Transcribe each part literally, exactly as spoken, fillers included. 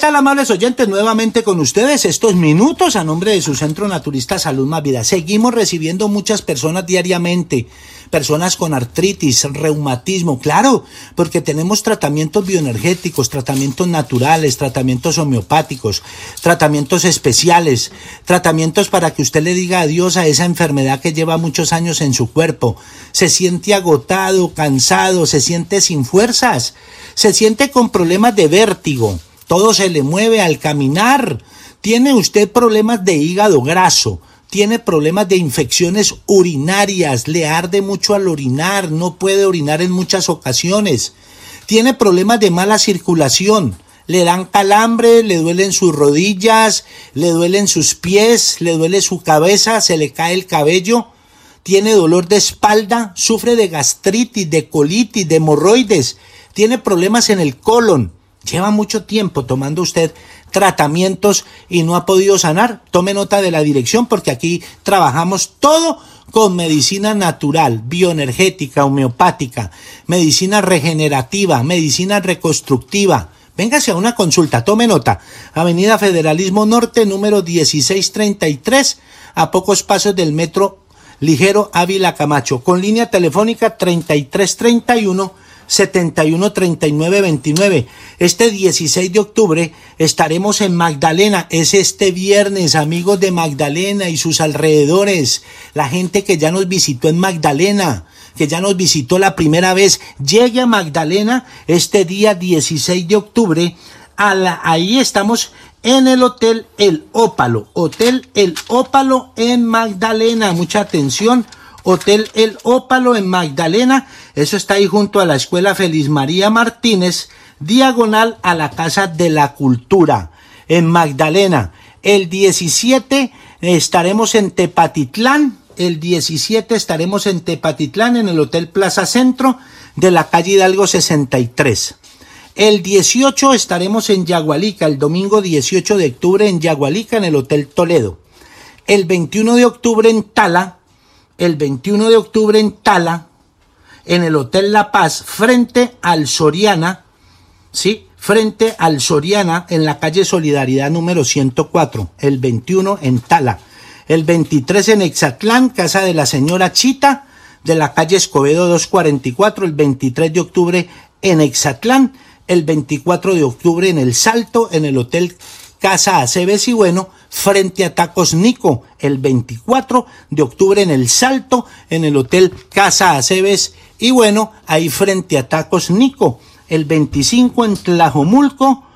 tal, amables oyentes? Nuevamente con ustedes estos minutos a nombre de su Centro Naturista Salud Más Vida. Seguimos recibiendo muchas personas diariamente, personas con artritis, reumatismo, claro, porque tenemos tratamientos bioenergéticos, tratamientos naturales, tratamientos homeopáticos, tratamientos especiales, tratamientos para que usted le diga adiós a esa enfermedad que lleva muchos años en su cuerpo. Se siente agotado, cansado, se siente sin fuerzas, se siente con problemas de vértigo. Todo se le mueve al caminar. Tiene usted problemas de hígado graso. Tiene problemas de infecciones urinarias. Le arde mucho al orinar. No puede orinar en muchas ocasiones. Tiene problemas de mala circulación. Le dan calambre, le duelen sus rodillas, le duelen sus pies, le duele su cabeza, se le cae el cabello. Tiene dolor de espalda, sufre de gastritis, de colitis, de hemorroides. Tiene problemas en el colon. Lleva mucho tiempo tomando usted tratamientos y no ha podido sanar. Tome nota de la dirección porque aquí trabajamos todo con medicina natural, bioenergética, homeopática, medicina regenerativa, medicina reconstructiva. Véngase a una consulta, tome nota. Avenida Federalismo Norte, número dieciséis treinta y tres, a pocos pasos del metro ligero Ávila Camacho, con línea telefónica treinta y tres treinta y uno, setenta y uno treinta y nueve veintinueve. Este dieciséis de octubre estaremos en Magdalena. Es este viernes, amigos de Magdalena y sus alrededores. La gente que ya nos visitó en Magdalena, que ya nos visitó la primera vez, llegue a Magdalena este día dieciséis de octubre. A la, ahí estamos en el Hotel El Ópalo. Hotel El Ópalo en Magdalena. Mucha atención. Hotel El Ópalo en Magdalena, eso está ahí junto a la Escuela Feliz María Martínez, diagonal a la Casa de la Cultura, en Magdalena. El diecisiete estaremos en Tepatitlán, el diecisiete estaremos en Tepatitlán, en el Hotel Plaza Centro, de la calle Hidalgo sesenta y tres. El dieciocho estaremos en Yagualica, el domingo dieciocho de octubre en Yagualica, en el Hotel Toledo. El veintiuno de octubre en Tala, el veintiuno de octubre en Tala, en el Hotel La Paz, frente al Soriana, ¿sí? Frente al Soriana, en la calle Solidaridad número ciento cuatro, el veintiuno en Tala. El veintitrés en Exatlán, casa de la señora Chita, de la calle Escobedo doscientos cuarenta y cuatro, el veintitrés de octubre en Exatlán, el veinticuatro de octubre en El Salto, en el Hotel Casa Aceves y Bueno, frente a Tacos Nico, el veinticuatro de octubre en El Salto, en el Hotel Casa Aceves y Bueno, ahí frente a Tacos Nico, el veinticinco en Tlajomulco,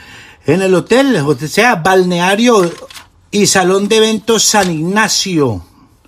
en el Hotel, o sea, Balneario y Salón de Eventos San Ignacio,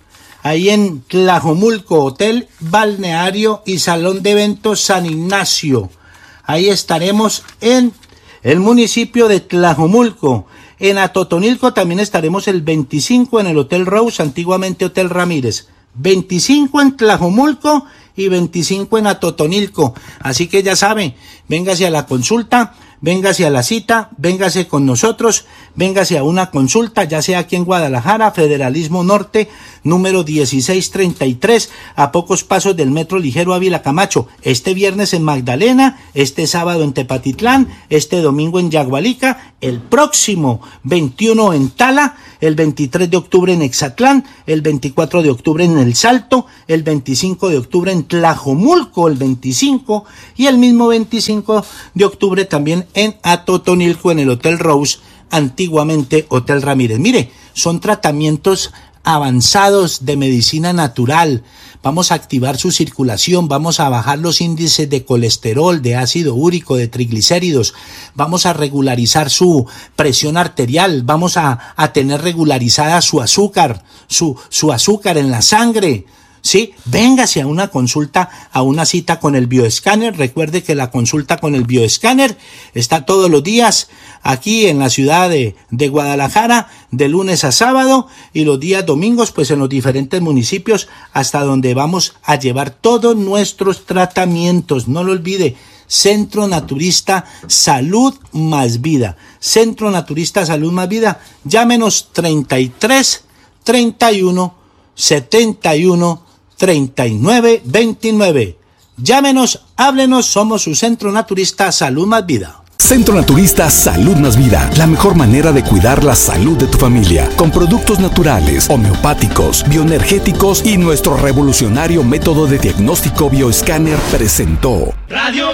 ahí en Tlajomulco, Hotel, Balneario y Salón de Eventos San Ignacio, ahí estaremos en el municipio de Tlajomulco. En Atotonilco también estaremos el veinticinco en el Hotel Rose, antiguamente Hotel Ramírez. veinticinco en Tlajomulco y veinticinco en Atotonilco. Así que ya sabe, véngase a la consulta, véngase a la cita, véngase con nosotros, véngase a una consulta, ya sea aquí en Guadalajara, Federalismo Norte, número dieciséis treinta y tres, a pocos pasos del metro ligero Ávila Camacho. Este viernes en Magdalena, este sábado en Tepatitlán, este domingo en Yagualica, el próximo veintiuno en Tala, el veintitrés de octubre en Exatlán, el veinticuatro de octubre en El Salto, el veinticinco de octubre en Tlajomulco, el veinticinco, y el mismo veinticinco de octubre también en Atotonilco, en el Hotel Rose, antiguamente Hotel Ramírez. Mire, son tratamientos avanzados de medicina natural. Vamos a activar su circulación, vamos a bajar los índices de colesterol, de ácido úrico, de triglicéridos, vamos a regularizar su presión arterial, vamos a, a tener regularizada su azúcar, su, su azúcar en la sangre. Sí, véngase a una consulta, a una cita con el bioescáner. Recuerde que la consulta con el bioescáner está todos los días aquí en la ciudad de, de Guadalajara, de lunes a sábado, y los días domingos pues en los diferentes municipios hasta donde vamos a llevar todos nuestros tratamientos. No lo olvide, Centro Naturista Salud Más Vida. Centro Naturista Salud Más Vida. Llámenos treinta y tres, treinta y uno, setenta y uno, treinta y nueve veintinueve. Llámenos, háblenos, somos su Centro Naturista Salud Más Vida. Centro Naturista Salud Más Vida, la mejor manera de cuidar la salud de tu familia, con productos naturales, homeopáticos, bioenergéticos y nuestro revolucionario método de diagnóstico bioescáner presentó Radio